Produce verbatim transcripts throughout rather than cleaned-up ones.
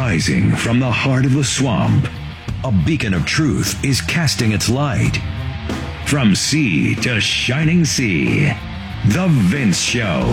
Rising from the heart of the swamp, a beacon of truth is casting its light. From sea to shining sea, The Vince Show.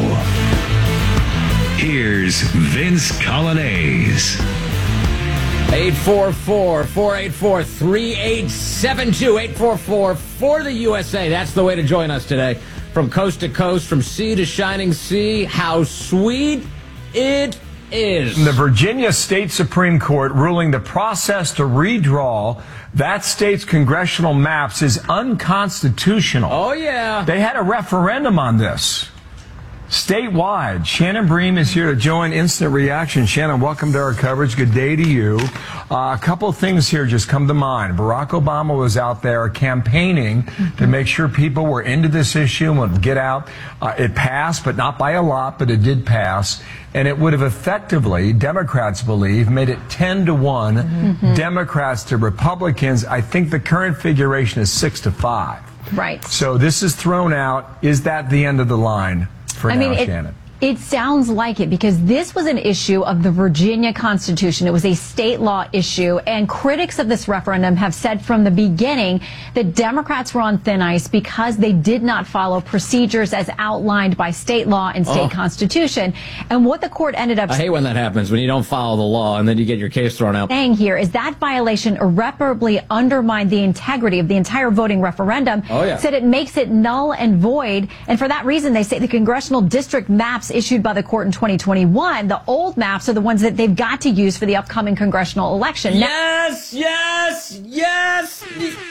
Here's Vince Coglianese. eight four four, four eight four, three eight seven two, eight four four for the U S A. That's the way to join us today. From coast to coast, from sea to shining sea, how sweet it is. The Virginia State Supreme Court ruling the process to redraw that state's congressional maps is unconstitutional. Oh, yeah. They had a referendum on this. Statewide, Shannon Bream is here to join Instant Reaction. Shannon, welcome to our coverage. Good day to you. Uh, a couple of things here just come to mind. Barack Obama was out there campaigning mm-hmm. to make sure people were into this issue and would get out. Uh, it passed, but not by a lot, but it did pass. And it would have effectively, Democrats believe, made it ten to one mm-hmm. Democrats to Republicans. I think the current figuration is six to five. Right. So this is thrown out. Is that the end of the line? For I now, mean, it, Shannon. It sounds like it, because this was an issue of the Virginia Constitution. It was a state law issue, and critics of this referendum have said from the beginning that Democrats were on thin ice because they did not follow procedures as outlined by state law and state oh. constitution. And what the court ended up I hate when that happens, when you don't follow the law and then you get your case thrown out. Saying here is that violation irreparably undermined the integrity of the entire voting referendum. Oh, yeah. Said it makes it null and void, and for that reason they say the congressional district maps issued by the court in twenty twenty-one, the old maps are the ones that they've got to use for the upcoming congressional election. Yes, yes, yes,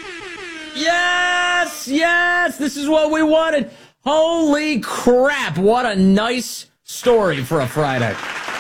yes, yes. This is what we wanted. Holy crap. What a nice story for a Friday.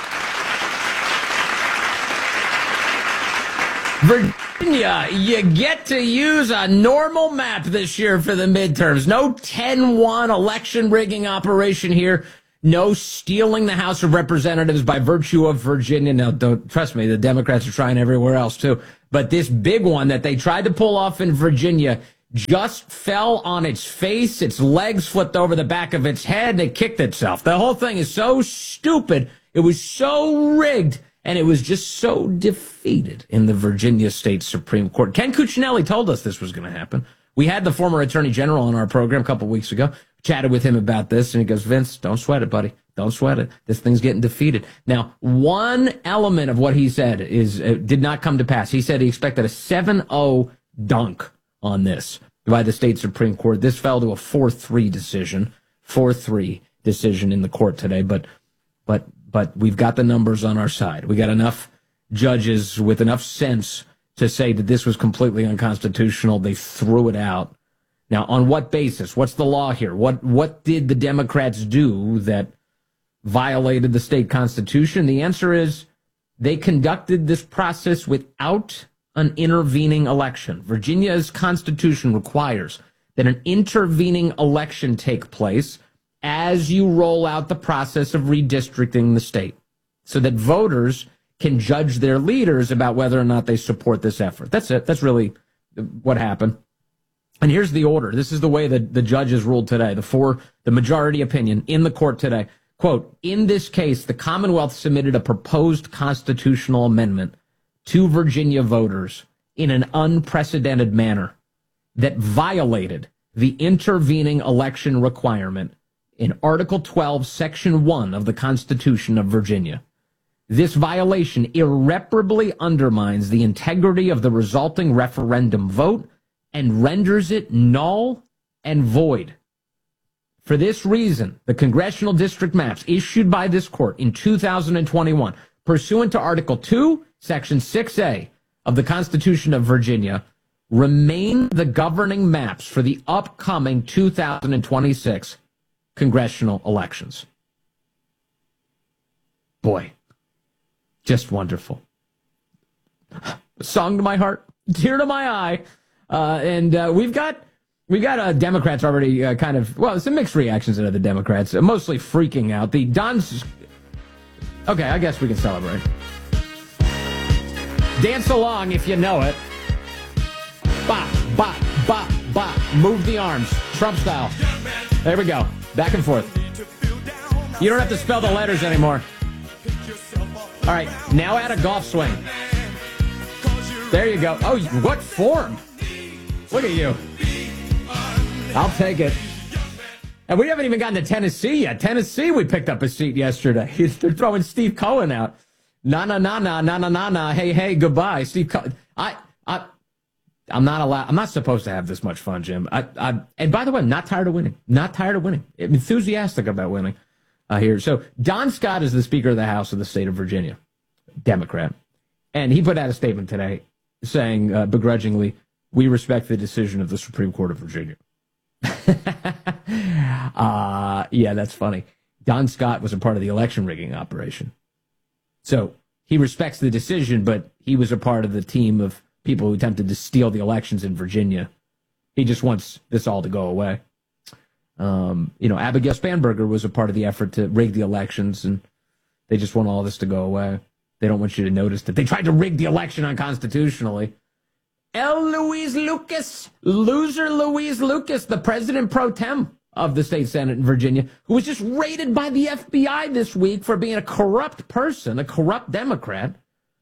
Virginia, you get to use a normal map this year for the midterms. No ten one election rigging operation here. No stealing the House of Representatives by virtue of Virginia. Now, don't trust me, the Democrats are trying everywhere else, too. But this big one that they tried to pull off in Virginia just fell on its face. Its legs flipped over the back of its head, and it kicked itself. The whole thing is so stupid. It was so rigged, and it was just so defeated in the Virginia State Supreme Court. Ken Cuccinelli told us this was going to happen. We had the former Attorney General on our program a couple weeks ago. Chatted with him about this, and he goes, Vince, don't sweat it, buddy. Don't sweat it. This thing's getting defeated. Now, one element of what he said is uh, did not come to pass. He said he expected a seven oh dunk on this by the state Supreme Court. This fell to a four three decision, four three decision in the court today. But, but, but we've got the numbers on our side. We got enough judges with enough sense to say that this was completely unconstitutional. They threw it out. Now, on what basis? What's the law here? What what did the Democrats do that violated the state constitution? The answer is they conducted this process without an intervening election. Virginia's constitution requires that an intervening election take place as you roll out the process of redistricting the state, so that voters can judge their leaders about whether or not they support this effort. That's it. That's really what happened. And here's the order. This is the way that the judges ruled today, the four, the majority opinion in the court today. Quote, in this case, the Commonwealth submitted a proposed constitutional amendment to Virginia voters in an unprecedented manner that violated the intervening election requirement in Article twelve, Section one of the Constitution of Virginia. This violation irreparably undermines the integrity of the resulting referendum vote and renders it null and void. For this reason, the congressional district maps issued by this court in two thousand twenty-one, pursuant to Article two, Section six A of the Constitution of Virginia, remain the governing maps for the upcoming two thousand twenty-six congressional elections. Boy, just wonderful. A song to my heart, tear to my eye. Uh, and uh, we've got we've got uh, Democrats already uh, kind of, well, some mixed reactions out of the Democrats, uh, mostly freaking out. The Don's, okay, I guess we can celebrate. Dance along if you know it. Bop, bop, bop, bop. Move the arms, Trump style. There we go, back and forth. You don't have to spell the letters anymore. All right, now add a golf swing. There you go. Oh, what form? Look at you. I'll take it. And we haven't even gotten to Tennessee yet. Tennessee, we picked up a seat yesterday. They're throwing Steve Cohen out. Na na na na na na na na. Hey hey, goodbye, Steve Cohen. I I I'm not allowed. I'm not supposed to have this much fun, Jim. I I and by the way, I'm not tired of winning. Not tired of winning. I'm enthusiastic about winning. Uh, here, so Don Scott is the Speaker of the House of the state of Virginia, Democrat, and he put out a statement today saying uh, begrudgingly, "We respect the decision of the Supreme Court of Virginia." uh, yeah, that's funny. Don Scott was a part of the election rigging operation. So he respects the decision, but he was a part of the team of people who attempted to steal the elections in Virginia. He just wants this all to go away. Um, you know, Abigail Spanberger was a part of the effort to rig the elections, and they just want all this to go away. They don't want you to notice that they tried to rig the election unconstitutionally. L. Louise Lucas, loser Louise Lucas, the president pro tem of the state senate in Virginia, who was just raided by the F B I this week for being a corrupt person, a corrupt Democrat.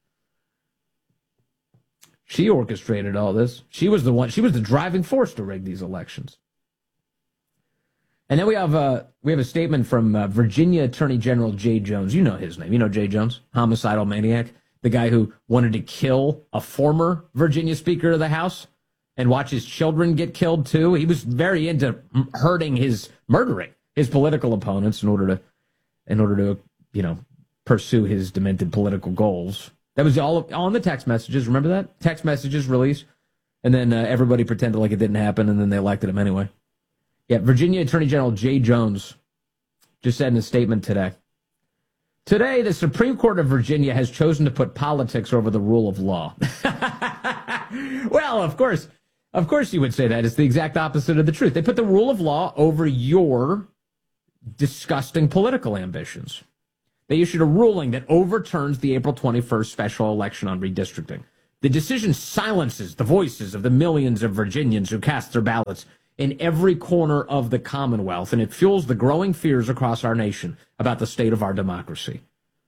She orchestrated all this. She was the one. She was the driving force to rig these elections. And then we have a we have a statement from uh, Virginia Attorney General Jay Jones. You know his name. You know Jay Jones, homicidal maniac, the guy who wanted to kill a former Virginia Speaker of the House and watch his children get killed too. He was very into hurting his murdering his political opponents in order to in order to you know pursue his demented political goals. That was all all in the text messages. Remember that text messages released, and then uh, everybody pretended like it didn't happen, and then they elected him anyway. Yeah, Virginia Attorney General Jay Jones just said in a statement today, today the Supreme Court of Virginia has chosen to put politics over the rule of law. Well, of course, of course you would say that. It's the exact opposite of the truth. They put the rule of law over your disgusting political ambitions. They issued a ruling that overturns the April twenty-first special election on redistricting. The decision silences the voices of the millions of Virginians who cast their ballots in every corner of the Commonwealth, and it fuels the growing fears across our nation about the state of our democracy.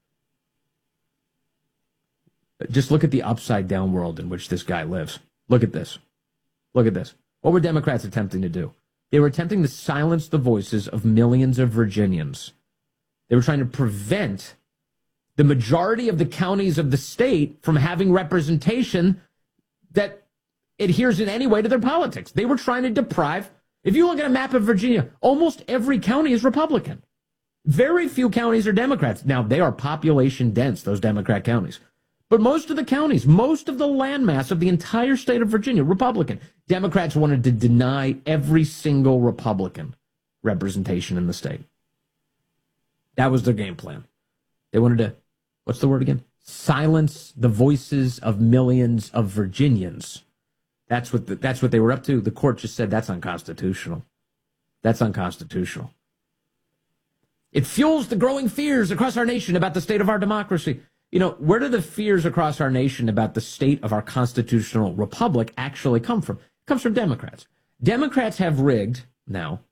Just look at the upside-down world in which this guy lives. Look at this. Look at this. What were Democrats attempting to do? They were attempting to silence the voices of millions of Virginians. They were trying to prevent the majority of the counties of the state from having representation that adheres in any way to their politics. They were trying to deprive. If you look at a map of Virginia, almost every county is Republican. Very few counties are Democrats. Now, they are population dense, those Democrat counties. But most of the counties, most of the landmass of the entire state of Virginia, Republican. Democrats wanted to deny every single Republican representation in the state. That was their game plan. They wanted to, what's the word again? Silence the voices of millions of Virginians. That's what the, that's what they were up to. The court just said that's unconstitutional. That's unconstitutional. It fuels the growing fears across our nation about the state of our democracy. You know, where do the fears across our nation about the state of our constitutional republic actually come from? It comes from Democrats. Democrats have rigged, now,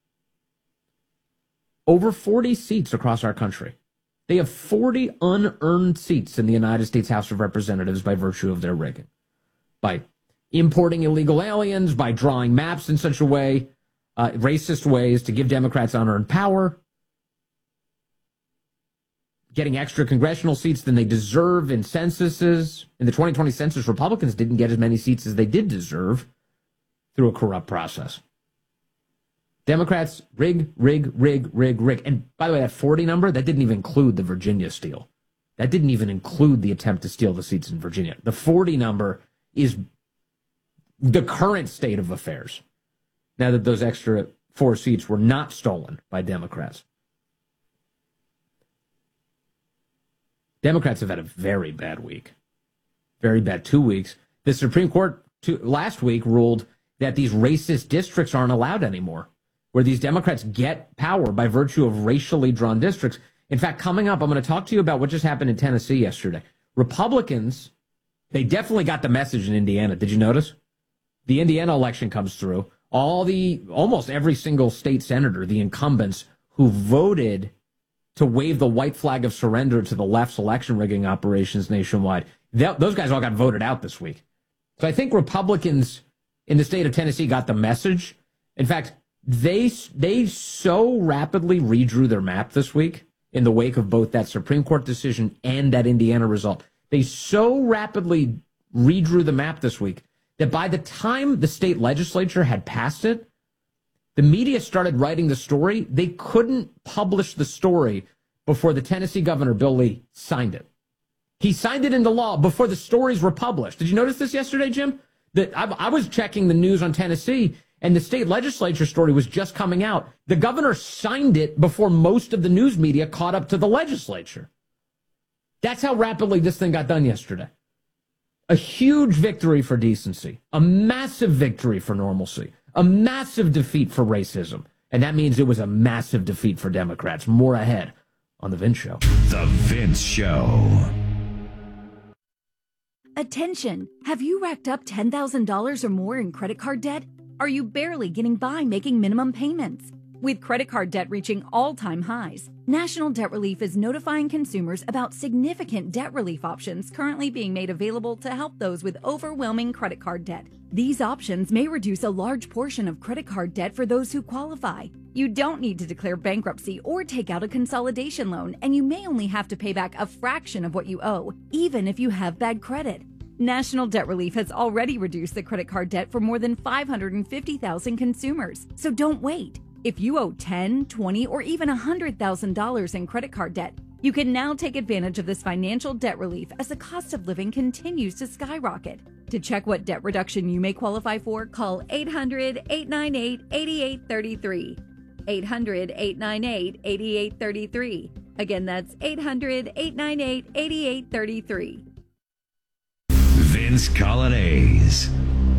over forty seats across our country. They have forty unearned seats in the United States House of Representatives by virtue of their rigging. By importing illegal aliens, by drawing maps in such a way, uh, racist ways to give Democrats unearned power, getting extra congressional seats than they deserve in censuses. In the twenty twenty census, Republicans didn't get as many seats as they did deserve through a corrupt process. Democrats rig, rig, rig, rig, rig. And by the way, that forty number, that didn't even include the Virginia steal. That didn't even include the attempt to steal the seats in Virginia. The forty number is the current state of affairs, now that those extra four seats were not stolen by Democrats. Democrats have had a very bad week. Very bad two weeks. The Supreme Court two, last week ruled that these racist districts aren't allowed anymore, where these Democrats get power by virtue of racially drawn districts. In fact, coming up, I'm going to talk to you about what just happened in Tennessee yesterday. Republicans, they definitely got the message in Indiana. Did you notice? The Indiana election comes through. All the, almost every single state senator, the incumbents who voted to wave the white flag of surrender to the left's election rigging operations nationwide. That, those guys all got voted out this week. So I think Republicans in the state of Tennessee got the message. In fact, they they so rapidly redrew their map this week in the wake of both that Supreme Court decision and that Indiana result. They so rapidly redrew the map this week that by the time the state legislature had passed it, the media started writing the story. They couldn't publish the story before the Tennessee governor, Bill Lee, signed it. He signed it into law before the stories were published. Did you notice this yesterday, Jim? That I, I was checking the news on Tennessee, and the state legislature story was just coming out. The governor signed it before most of the news media caught up to the legislature. That's how rapidly this thing got done yesterday. A huge victory for decency, a massive victory for normalcy, a massive defeat for racism. And that means it was a massive defeat for Democrats. More ahead on The Vince Show. The Vince Show. Attention! Have you racked up ten thousand dollars or more in credit card debt? Are you barely getting by making minimum payments? With credit card debt reaching all-time highs, National Debt Relief is notifying consumers about significant debt relief options currently being made available to help those with overwhelming credit card debt. These options may reduce a large portion of credit card debt for those who qualify. You don't need to declare bankruptcy or take out a consolidation loan, and you may only have to pay back a fraction of what you owe, even if you have bad credit. National Debt Relief has already reduced the credit card debt for more than five hundred fifty thousand consumers, so don't wait. If you owe ten, twenty, or even one hundred thousand dollars in credit card debt, you can now take advantage of this financial debt relief as the cost of living continues to skyrocket. To check what debt reduction you may qualify for, call eight hundred, eight nine eight, eight eight three three. eight hundred, eight nine eight, eight eight three three. Again, that's eight hundred, eight nine eight, eight eight three three. Vince Colonnese.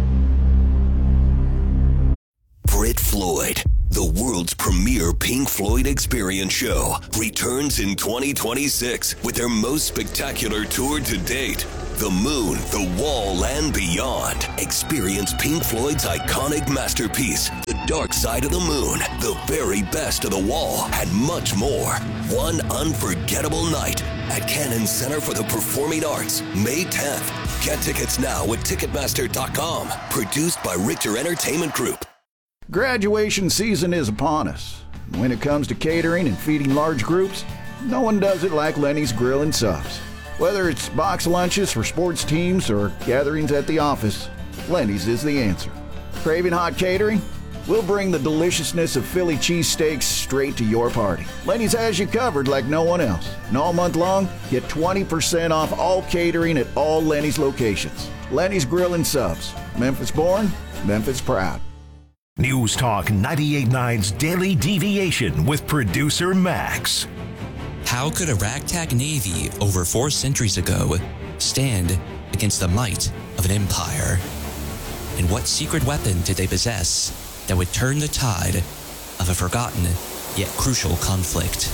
Brit Floyd, the world's premier Pink Floyd experience show, returns in twenty twenty-six with their most spectacular tour to date. The Moon, the Wall, and Beyond. Experience Pink Floyd's iconic masterpiece, The Dark Side of the Moon, the very best of The Wall, and much more. One unforgettable night at Cannon Center for the Performing Arts, May tenth. Get tickets now at Ticketmaster dot com. Produced by Richter Entertainment Group. Graduation season is upon us. When it comes to catering and feeding large groups, no one does it like Lenny's Grill and Subs. Whether it's box lunches for sports teams or gatherings at the office, Lenny's is the answer. Craving hot catering? We'll bring the deliciousness of Philly cheesesteaks straight to your party. Lenny's has you covered like no one else. And all month long, get twenty percent off all catering at all Lenny's locations. Lenny's Grill and Subs. Memphis born, Memphis proud. News Talk ninety-eight point nine's Daily Deviation with producer Max. How could a ragtag navy over four centuries ago stand against the might of an empire? And what secret weapon did they possess that would turn the tide of a forgotten yet crucial conflict?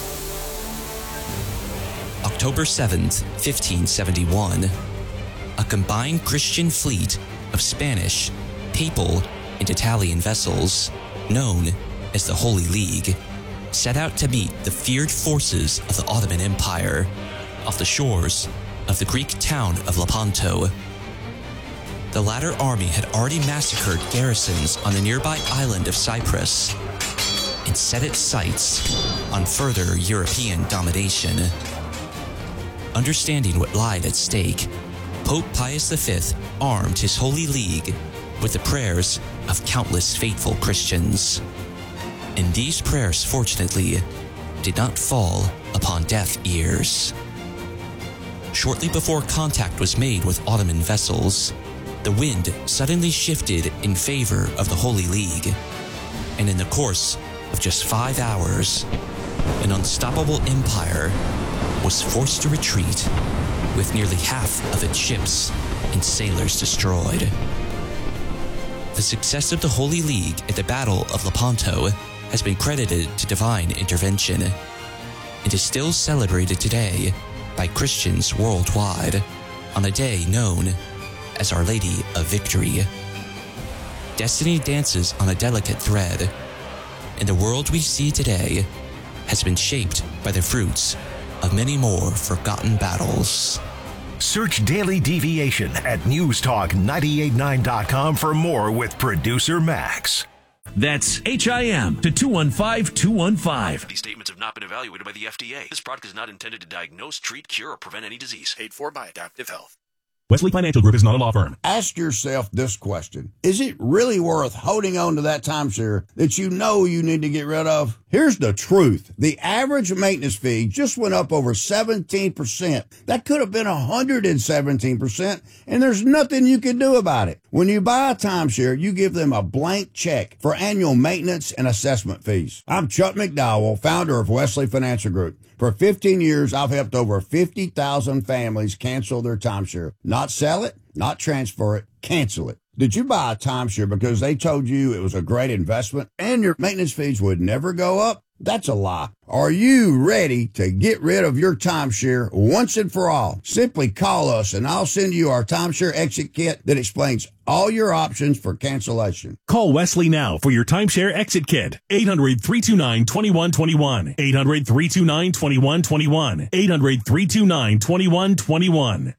October seventh, fifteen seventy-one, a combined Christian fleet of Spanish, Papal, and Italian vessels, known as the Holy League, set out to meet the feared forces of the Ottoman Empire off the shores of the Greek town of Lepanto. The latter army had already massacred garrisons on the nearby island of Cyprus and set its sights on further European domination. Understanding what lied at stake, Pope Pius the Fifth armed his Holy League with the prayers of countless faithful Christians. And these prayers, fortunately, did not fall upon deaf ears. Shortly before contact was made with Ottoman vessels, the wind suddenly shifted in favor of the Holy League, and in the course of just five hours, an unstoppable empire was forced to retreat with nearly half of its ships and sailors destroyed. The success of the Holy League at the Battle of Lepanto has been credited to divine intervention and is still celebrated today by Christians worldwide on a day known as Our Lady of Victory. Destiny dances on a delicate thread. In the world we see today, has been shaped by the fruits of many more forgotten battles. Search Daily Deviation at news talk nine eight nine dot com for more with producer Max. That's H I M to two one five two one five. These statements have not been evaluated by the F D A. This product is not intended to diagnose, treat, cure, or prevent any disease. Paid for by Adaptive Health. Wesley Financial Group is not a law firm. Ask yourself this question. Is it really worth holding on to that timeshare that you know you need to get rid of? Here's the truth. The average maintenance fee just went up over seventeen percent. That could have been one hundred seventeen percent, and there's nothing you can do about it. When you buy a timeshare, you give them a blank check for annual maintenance and assessment fees. I'm Chuck McDowell, founder of Wesley Financial Group. For fifteen years, I've helped over fifty thousand families cancel their timeshare. Not sell it, not transfer it, cancel it. Did you buy a timeshare because they told you it was a great investment and your maintenance fees would never go up? That's a lie. Are you ready to get rid of your timeshare once and for all? Simply call us and I'll send you our timeshare exit kit that explains all your options for cancellation. Call Wesley now for your timeshare exit kit. eight hundred, three two nine, two one two one. eight hundred, three two nine, two one two one. eight hundred, three two nine, two one two one.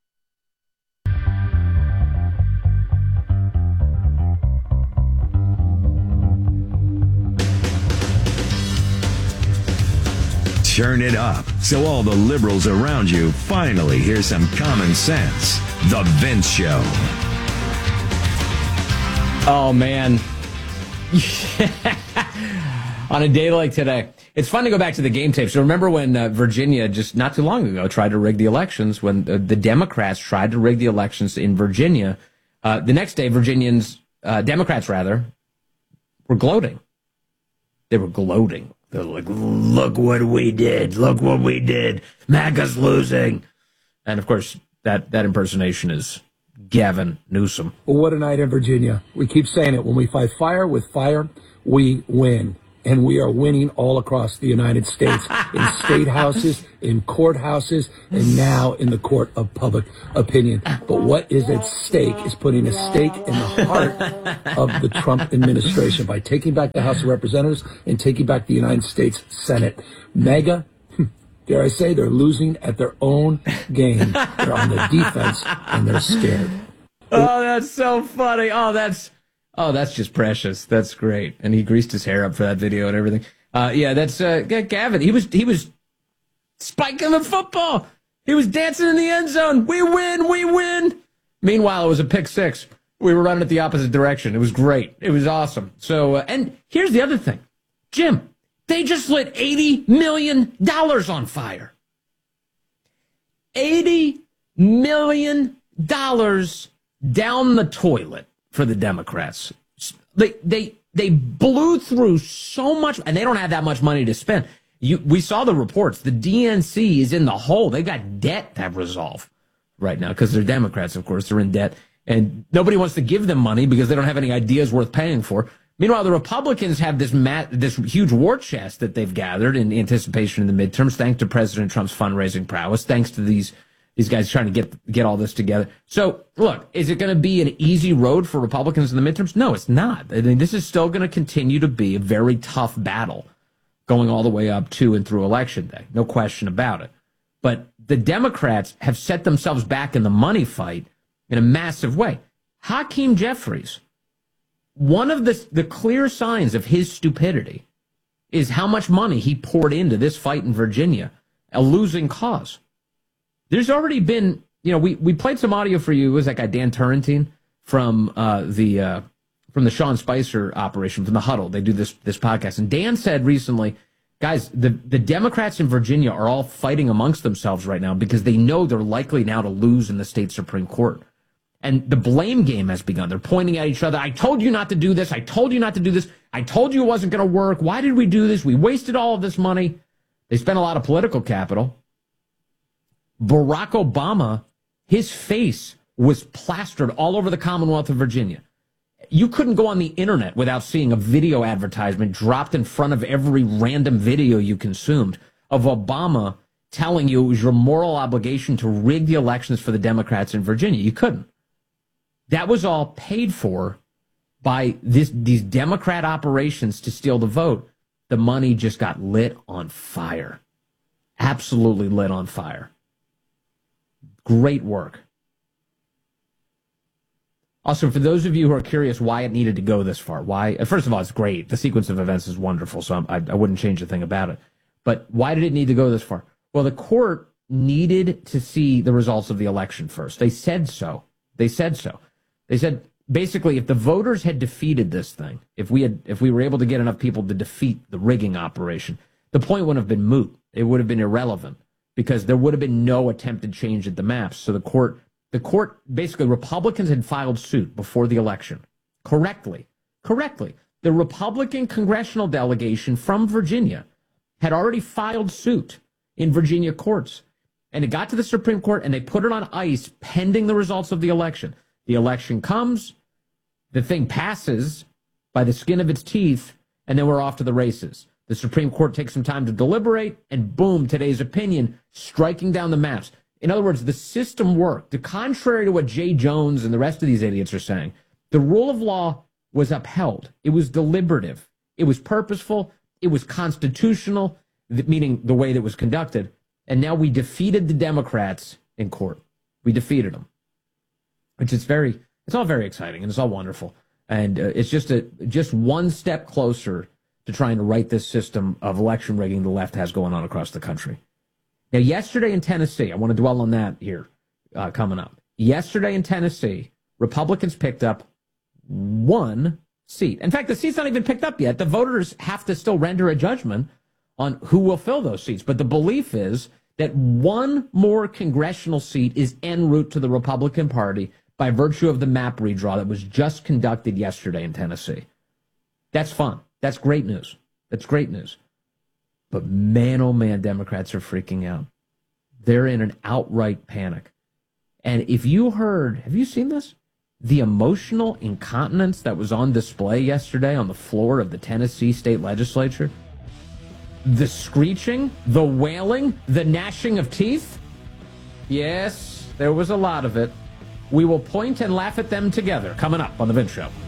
Turn it up so all the liberals around you finally hear some common sense. The Vince Show. Oh, man. On a day like today. It's fun to go back to the game tape. So remember when uh, Virginia, just not too long ago, tried to rig the elections, when uh, the Democrats tried to rig the elections in Virginia. Uh, the next day, Virginians, uh, Democrats rather, were gloating. They were gloating. They're like, look what we did. Look what we did. MAGA's losing. And, of course, that, that impersonation is Gavin Newsom. Well, what a night in Virginia. We keep saying it. When we fight fire with fire, we win. And we are winning all across the United States, in state houses, in courthouses, and now in the court of public opinion. But what is at stake is putting a stake in the heart of the Trump administration by taking back the House of Representatives and taking back the United States Senate. MAGA, dare I say, they're losing at their own game. They're on the defense, and they're scared. Oh, that's so funny. Oh, that's... Oh, that's just precious. That's great. And he greased his hair up for that video and everything. Uh, yeah, that's uh, Gavin. He was he was spiking the football. He was dancing in the end zone. We win, we win. Meanwhile, it was a pick six. We were running it the opposite direction. It was great. It was awesome. So, uh, and here's the other thing. Jim, they just lit eighty million dollars on fire. eighty million dollars down the toilet. For the Democrats. They they they blew through so much, and they don't have that much money to spend. You, we saw the reports. The D N C is in the hole. They've got debt to resolve right now because they're Democrats, of course. They're in debt, and nobody wants to give them money because they don't have any ideas worth paying for. Meanwhile, the Republicans have this mat, this huge war chest that they've gathered in anticipation in the midterms, thanks to President Trump's fundraising prowess, thanks to these These guys trying to get get all this together. So, look, is it going to be an easy road for Republicans in the midterms? No, it's not. I mean, this is still going to continue to be a very tough battle going all the way up to and through Election Day. No question about it. But the Democrats have set themselves back in the money fight in a massive way. Hakeem Jeffries, one of the, the clear signs of his stupidity is how much money he poured into this fight in Virginia, a losing cause. There's already been, you know, we, we played some audio for you. It was that guy Dan Turrentine from uh, the uh, from the Sean Spicer operation, from the Huddle. They do this this podcast. And Dan said recently, guys, the, the Democrats in Virginia are all fighting amongst themselves right now because they know they're likely now to lose in the state Supreme Court. And the blame game has begun. They're pointing at each other. I told you not to do this. I told you not to do this. I told you it wasn't going to work. Why did we do this? We wasted all of this money. They spent a lot of political capital. Barack Obama, his face was plastered all over the Commonwealth of Virginia. You couldn't go on the internet without seeing a video advertisement dropped in front of every random video you consumed of Obama telling you it was your moral obligation to rig the elections for the Democrats in Virginia. You couldn't. That was all paid for by this, these Democrat operations to steal the vote. the money just got lit on fire. Absolutely lit on fire. Great work. Also, for those of you who are curious why it needed to go this far, why, first of all, it's great. The sequence of events is wonderful, so I, I wouldn't change a thing about it. But why did it need to go this far? Well, the court needed to see the results of the election first. They said so. They said so. They said, basically, if the voters had defeated this thing, if we had, if we were able to get enough people to defeat the rigging operation, the point wouldn't have been moot. It would have been irrelevant because there would have been no attempted change at the maps. So the court, the court, basically, Republicans had filed suit before the election. Correctly. Correctly. The Republican congressional delegation from Virginia had already filed suit in Virginia courts. And it got to the Supreme Court, and they put it on ice pending the results of the election. The election comes, the thing passes by the skin of its teeth, and then we're off to the races. The Supreme Court takes some time to deliberate, and boom, today's opinion, striking down the maps. In other words, the system worked. The contrary to what Jay Jones and the rest of these idiots are saying, the rule of law was upheld. It was deliberative. It was purposeful. It was constitutional, meaning the way that it was conducted. And now we defeated the Democrats in court. We defeated them. Which is very, it's all very exciting and it's all wonderful. And uh, it's just a just one step closer to trying to right this system of election rigging the left has going on across the country. Now, yesterday in Tennessee, I want to dwell on that here uh, coming up. Yesterday in Tennessee, Republicans picked up one seat. In fact, the seat's not even picked up yet. The voters have to still render a judgment on who will fill those seats. But the belief is that one more congressional seat is en route to the Republican Party by virtue of the map redraw that was just conducted yesterday in Tennessee. That's fun. That's great news. That's great news. But man, oh man, Democrats are freaking out. They're in an outright panic. And if you heard, have you seen this? The emotional incontinence that was on display yesterday on the floor of the Tennessee state legislature? The screeching, the wailing, the gnashing of teeth? Yes, there was a lot of it. We will point and laugh at them together. Coming up on The Vince Show.